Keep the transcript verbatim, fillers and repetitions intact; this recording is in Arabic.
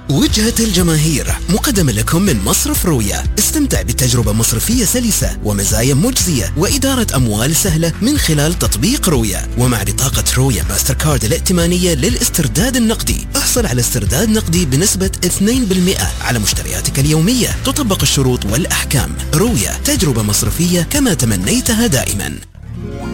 وجهة الجماهير مقدمة لكم من مصرف رويا. استمتع بتجربة مصرفية سلسة ومزايا مجزية وإدارة أموال سهلة من خلال تطبيق رويا. ومع بطاقة رويا ماستر كارد الائتمانية للاسترداد النقدي احصل على استرداد نقدي بنسبة اثنين بالمئة على مشترياتك اليومية. تطبق الشروط والأحكام. رويا، تجربة مصرفية كما تمنيتها دائما.